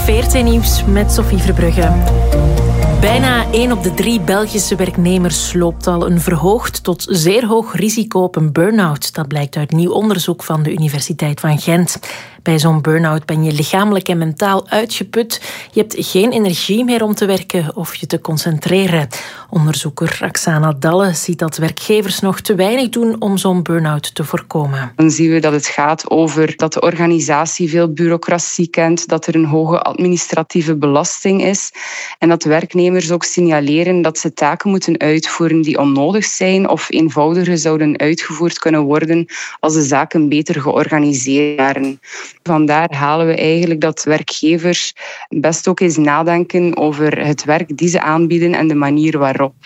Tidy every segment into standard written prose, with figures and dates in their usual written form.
VRT Nieuws met Sophie Verbrugge. Bijna 1 op de 3 Belgische werknemers loopt al een verhoogd tot zeer hoog risico op een burn-out. Dat blijkt uit nieuw onderzoek van de Universiteit van Gent. Bij zo'n burn-out ben je lichamelijk en mentaal uitgeput. Je hebt geen energie meer om te werken of je te concentreren. Onderzoeker Roxana Dalle ziet dat werkgevers nog te weinig doen om zo'n burn-out te voorkomen. Dan zien we dat het gaat over dat de organisatie veel bureaucratie kent, dat er een hoge administratieve belasting is en dat werknemers ook signaleren dat ze taken moeten uitvoeren die onnodig zijn of eenvoudiger zouden uitgevoerd kunnen worden als de zaken beter georganiseerd waren. Vandaar halen we eigenlijk dat werkgevers best ook eens nadenken over het werk die ze aanbieden en de manier waarop.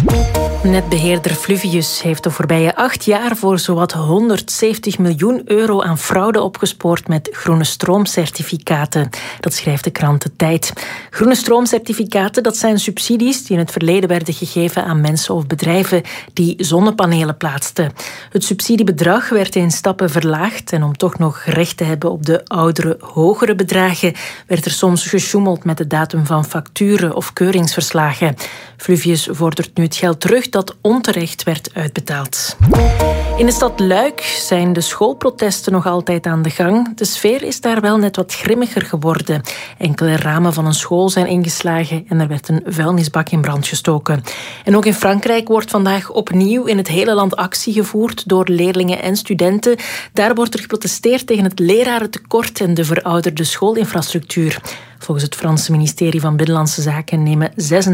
Netbeheerder Fluvius heeft de voorbije 8 jaar voor zowat 170 miljoen euro aan fraude opgespoord met groene stroomcertificaten. Dat schrijft de krant De Tijd. Groene stroomcertificaten, dat zijn subsidies die in het verleden werden gegeven aan mensen of bedrijven die zonnepanelen plaatsten. Het subsidiebedrag werd in stappen verlaagd en om toch nog recht te hebben op de oudere, hogere bedragen werd er soms gesjoemeld met de datum van facturen of keuringsverslagen. Fluvius vordert nu het geld terug dat onterecht werd uitbetaald. In de stad Luik zijn de schoolprotesten nog altijd aan de gang. De sfeer is daar wel net wat grimmiger geworden. Enkele ramen van een school zijn ingeslagen en er werd een vuilnisbak in brand gestoken. En ook in Frankrijk wordt vandaag opnieuw in het hele land actie gevoerd door leerlingen en studenten. Daar wordt er geprotesteerd tegen het lerarentekort en de verouderde schoolinfrastructuur. Volgens het Franse ministerie van Binnenlandse Zaken nemen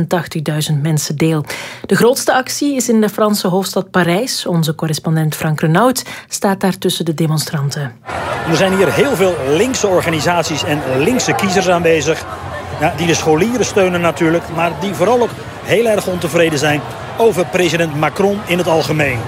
86.000 mensen deel. De grootste actie is in de Franse hoofdstad Parijs. Onze correspondent Frank Renaud staat daar tussen de demonstranten. Er zijn hier heel veel linkse organisaties en linkse kiezers aanwezig. Ja, die de scholieren steunen natuurlijk, maar die vooral ook heel erg ontevreden zijn over president Macron in het algemeen.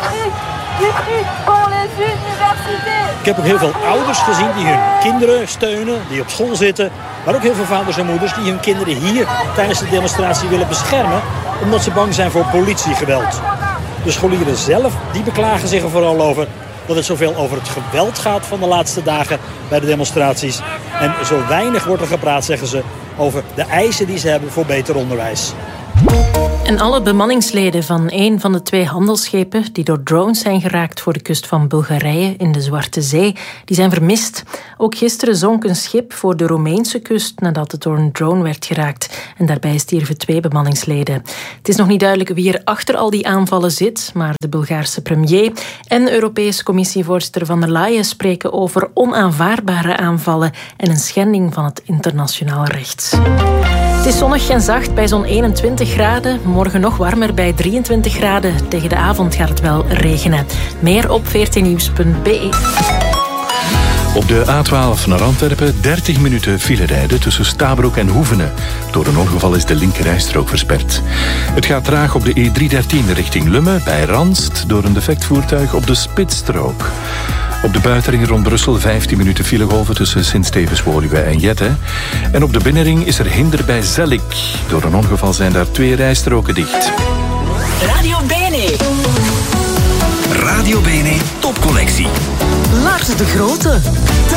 Ik heb ook heel veel ouders gezien die hun kinderen steunen, die op school zitten. Maar ook heel veel vaders en moeders die hun kinderen hier tijdens de demonstratie willen beschermen, omdat ze bang zijn voor politiegeweld. De scholieren zelf die beklagen zich er vooral over dat het zoveel over het geweld gaat van de laatste dagen bij de demonstraties. En zo weinig wordt er gepraat, zeggen ze, over de eisen die ze hebben voor beter onderwijs. En alle bemanningsleden van een van de 2 handelsschepen die door drones zijn geraakt voor de kust van Bulgarije in de Zwarte Zee, die zijn vermist. Ook gisteren zonk een schip voor de Roemeense kust nadat het door een drone werd geraakt. En daarbij stierven 2 bemanningsleden. Het is nog niet duidelijk wie er achter al die aanvallen zit, maar de Bulgaarse premier en Europese Commissievoorzitter van der Leyen spreken over onaanvaardbare aanvallen en een schending van het internationaal recht. Het is zonnig en zacht bij zo'n 21 graden. Morgen nog warmer bij 23 graden. Tegen de avond gaat het wel regenen. Meer op vrtnieuws.be. Op de A12 naar Antwerpen 30 minuten file rijden tussen Stabroek en Hoevenen. Door een ongeval is de linkerrijstrook versperd. Het gaat traag op de E313 richting Lummen bij Ranst door een defect voertuig op de Spitsstrook. Op de buitenring rond Brussel 15 minuten filegolven tussen Sint-Stevens-Woluwe en Jette. En op de binnenring is er hinder bij Zellik. Door een ongeval zijn daar 2 rijstroken dicht. Radio Bene. Radio Bene topcollectie. Lars de Grote.